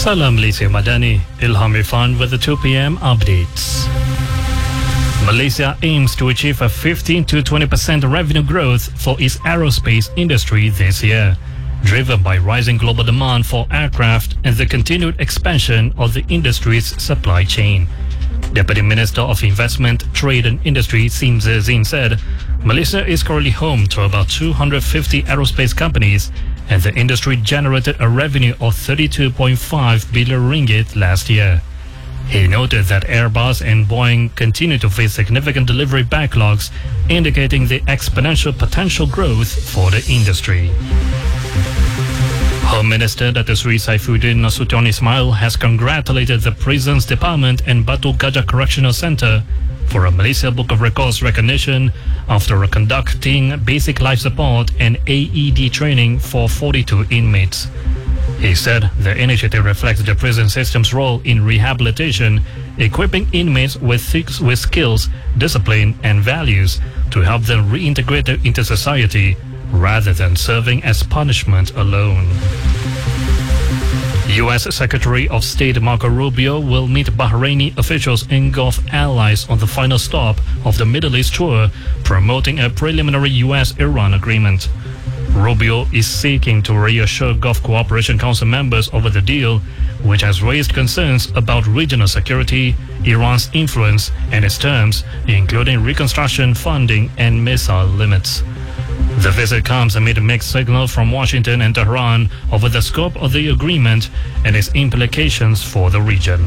Salam Malaysia Madani, Ilham Irfan with the 2 p.m. updates. Malaysia aims to achieve a 15 to 20% revenue growth for its aerospace industry this year, driven by rising global demand for aircraft and the continued expansion of the industry's supply chain. Deputy Minister of Investment, Trade and Industry Sim Zezin said, Malaysia is currently home to about 250 aerospace companies, and the industry generated a revenue of 32.5 billion ringgit last year. He noted that Airbus and Boeing continue to face significant delivery backlogs, indicating the exponential potential growth for the industry. Home Minister Dato Sri Saifuddin Nasution Ismail has congratulated the Prisons Department and Batu Gajah Correctional Centre for a Malaysia Book of Records recognition after conducting basic life support and AED training for 42 inmates. He said the initiative reflects the prison system's role in rehabilitation, equipping inmates with skills, discipline and values to help them reintegrate into society rather than serving as punishment alone. U.S. Secretary of State Marco Rubio will meet Bahraini officials and Gulf allies on the final stop of the Middle East tour, promoting a preliminary U.S.-Iran agreement. Rubio is seeking to reassure Gulf Cooperation Council members over the deal, which has raised concerns about regional security, Iran's influence, and its terms, including reconstruction funding and missile limits. The visit comes amid a mixed signal from Washington and Tehran over the scope of the agreement and its implications for the region.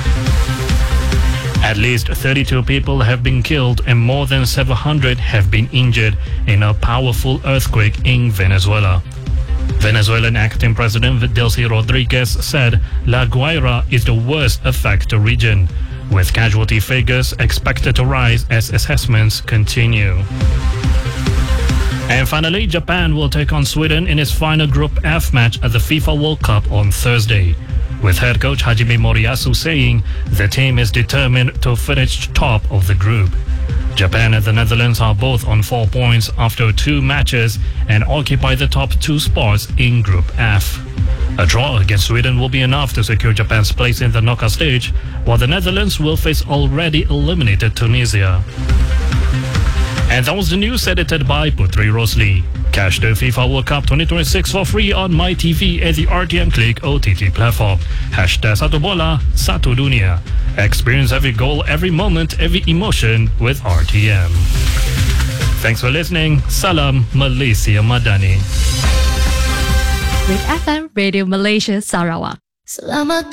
At least 32 people have been killed and more than 700 have been injured in a powerful earthquake in Venezuela. Venezuelan acting President Delcy Rodriguez said La Guaira is the worst affected region, with casualty figures expected to rise as assessments continue. And finally, Japan will take on Sweden in its final Group F match at the FIFA World Cup on Thursday, with head coach Hajime Moriyasu saying the team is determined to finish top of the group. Japan and the Netherlands are both on 4 points after 2 matches and occupy the top 2 spots in Group F. A draw against Sweden will be enough to secure Japan's place in the knockout stage, while the Netherlands will face already eliminated Tunisia. And that was the news edited by Putri Rosli. Catch the FIFA World Cup 2026 for free on MyTV and the RTM Click OTT platform. #Satu Bola, Satu Dunia. Experience every goal, every moment, every emotion with RTM. Thanks for listening. Salam Malaysia Madani. With FM Radio Malaysia Sarawak. Selamat